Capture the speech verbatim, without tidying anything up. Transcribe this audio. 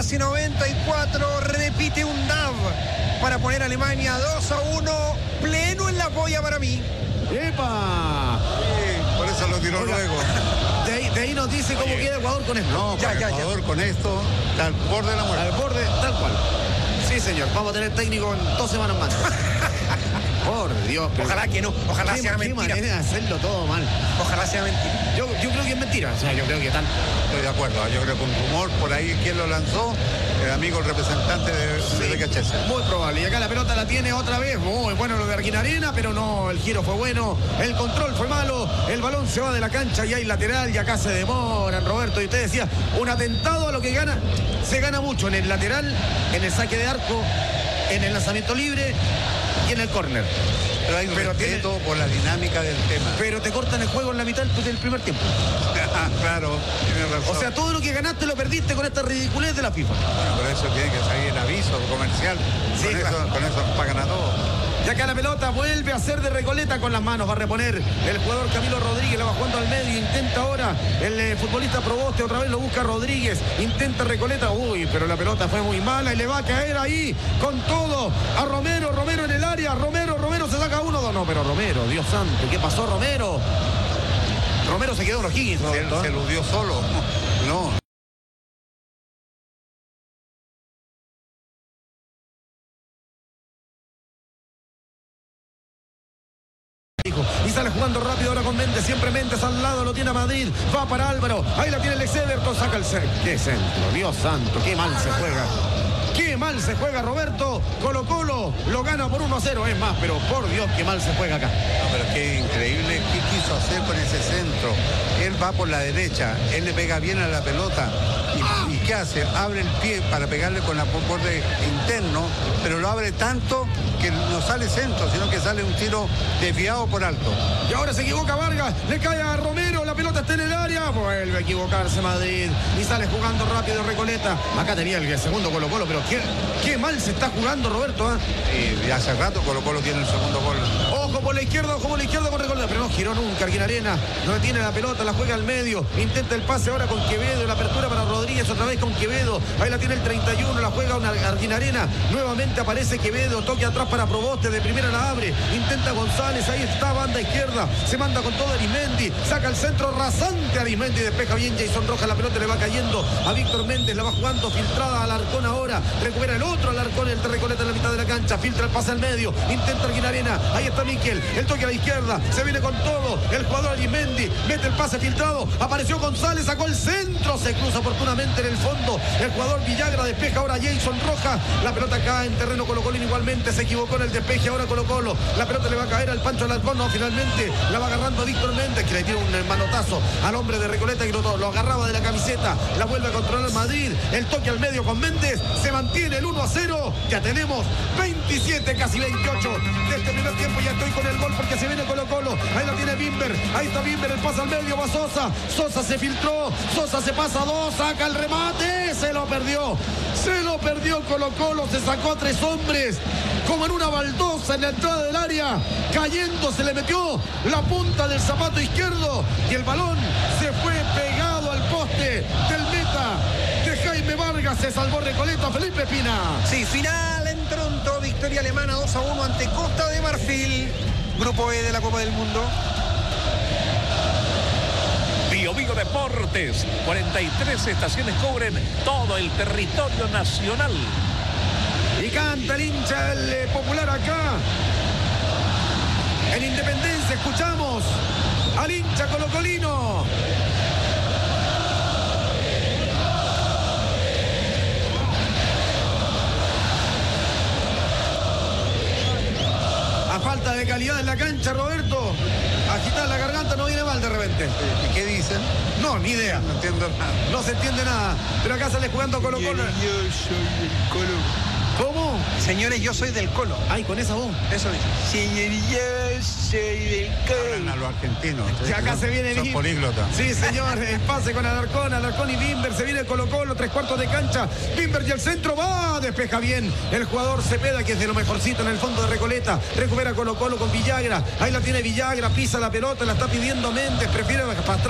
casi noventa y cuatro, repite un D A V para poner a Alemania dos a uno, pleno en la polla para mí. ¡Epa! Sí, por eso lo tiró Oiga, luego. De ahí, de ahí nos dice cómo Oye, queda Ecuador con esto. No, Ya, ya, ya. Ecuador con esto está al borde de la muerte. Al borde, tal cual. Sí, señor. Vamos a tener técnico en dos semanas más. Por Dios. pero- Ojalá que no, ojalá ¿Qué, sea qué mentira. manera de hacerlo todo mal. Ojalá sea mentira. Yo, yo creo que es mentira. O sea, yo creo que tal. Estoy de acuerdo. Yo creo que un rumor por ahí, ¿quién lo lanzó? El amigo representante de, de B K H S. Muy probable. Y acá la pelota la tiene otra vez. Muy bueno lo de Arquinarena, pero no, el giro fue bueno. El control fue malo. El balón se va de la cancha y hay lateral y acá se demoran, Roberto. Y usted decía, un atentado a lo que gana. Se gana mucho en el lateral, en el saque de arco, en el lanzamiento libre y en el córner. Pero hay Pero respeto tiene- por la dinámica del tema. Pero te cortan el juego en la mitad del primer tiempo. Claro, tiene razón. O sea, todo lo que ganaste lo perdiste con esta ridiculez de la FIFA. Bueno, pero eso tiene que salir el aviso comercial. Sí, con, claro. eso, con eso nos pagan a todos. Y acá la pelota vuelve a ser de Recoleta con las manos. Va a reponer el jugador Camilo Rodríguez. La va jugando al medio. Intenta ahora el eh, futbolista Proboste. Otra vez lo busca Rodríguez. Intenta Recoleta. Uy, pero la pelota fue muy mala. Y le va a caer ahí con todo a Romero. Romero en el área. Romero, Romero se saca uno. Dos. No, pero Romero, Dios santo. ¿Qué pasó, Romero? Romero se quedó en los Higgins. Se, Roberto, se ¿eh? eludió solo. No. Y sale jugando rápido ahora con Méndez. Siempre Méndez al lado, lo tiene a Madrid. Va para Álvaro. Ahí la tiene el ex Everton. Saca el centro. ¡Qué centro! Dios santo, qué mal se juega. Qué mal se juega Roberto. Colo Colo lo gana por uno a cero. Es más, pero por Dios, qué mal se juega acá. No, pero qué increíble. ¿Qué quiso hacer con ese centro? Él va por la derecha. Él le pega bien a la pelota. ¿Y, ¿y qué hace? Abre el pie para pegarle con la borde interno, pero lo abre tanto que no sale centro, sino que sale un tiro desviado por alto. Y ahora se equivoca Vargas. Le cae a Romero. La pelota está en el área. Vuelve a equivocarse Madrid. Y sale jugando rápido Recoleta. Acá tenía el segundo Colo Colo, pero qué, qué mal se está jugando Roberto. ¿eh? Y hace rato Colo Colo tiene el segundo gol. Ojo por la izquierda, ojo por la izquierda con Recoleta, pero no giró nunca Arquinarena, no tiene la pelota, la juega al medio, intenta el pase ahora con Quevedo, la apertura para Rodríguez, otra vez con Quevedo, ahí la tiene el treinta y uno, la juega una Arquinarena, nuevamente aparece Quevedo, toque atrás para Proboste, de primera la abre, intenta González, ahí está, banda izquierda, se manda con todo Arismendi, saca el centro rasante Arismendi, despeja bien Jason Rojas, la pelota le va cayendo a Víctor Méndez, la va jugando filtrada al Alarcón ahora, recupera el otro Alarcón, el Recoleta en la mitad de la cancha, filtra el pase al medio, intenta Arquinarena, ahí está Miquel, el toque a la izquierda, se viene con todo, el jugador Arismendi, mete el pase filtrado, apareció González, sacó el centro, se cruza oportunamente en el fondo, el jugador Villagra despeja ahora Jason Rojas, la pelota cae en terreno Colo Colo, igualmente se equivocó en el despeje ahora Colo Colo, la pelota le va a caer al Pancho Alarcón, no, finalmente la va agarrando Víctor Méndez, que le tiene un manotazo al hombre de Recoleta, que lo, lo agarraba de la camiseta, la vuelve a controlar Madrid, el toque al medio con Méndez, se mantiene el uno a cero, ya tenemos veintisiete, casi veintiocho de este primer tiempo, ya estoy con el gol porque se viene Colo Colo, ahí la tiene Bimber, ahí está Bimber, el pase al medio, va Sosa, Sosa se filtró, Sosa se pasa a dos, saca el remate, se lo perdió, se lo perdió Colo Colo, se sacó a tres hombres, como en una baldosa en la entrada del área, cayendo, se le metió la punta del zapato izquierdo y el balón se fue pegado al poste del meta de Jaime Vargas, se salvó Recoleta, Felipe Pina. Sí, final en Toronto, victoria alemana dos a uno ante Costa de Marfil, grupo E de la Copa del Mundo. Bio Bio Deportes, cuarenta y tres estaciones cubren todo el territorio nacional. Y canta el hincha, el eh, popular acá. En Independencia escuchamos al hincha colocolino. A falta de calidad en la cancha, Roberto. Agitar la garganta no viene mal de repente. ¿Y qué dicen? No, ni idea. No entiendo nada. No se entiende nada. Pero acá sale jugando Colo Colo. Yo soy el Colo. ¿Cómo? Señores, yo soy del Colo. Ay, con esa voz. Eso dice. Señor, yo soy del Colo. Hablan a los argentinos. Y acá se viene el Son hit. políglotas. Sí, señor, el pase con Alarcón, Alarcón y Bimber, se viene Colo Colo, tres cuartos de cancha, Bimber y el centro, va, despeja bien el jugador Cepeda, que es de lo mejorcito en el fondo de Recoleta, recupera Colo Colo con Villagra, ahí la tiene Villagra, pisa la pelota, la está pidiendo Méndez, prefiere para atrás.